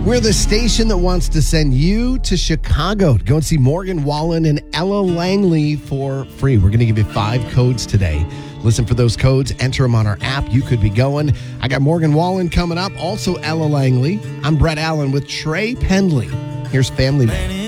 We're the station that wants to send you to Chicago to go and see Morgan Wallen and Ella Langley for free. We're going to give you 5 codes today. Listen for those codes. Enter them on our app. You could be going. I got Morgan Wallen coming up. Also Ella Langley. I'm Brett Allen with Trey Pendley. Here's Family Man.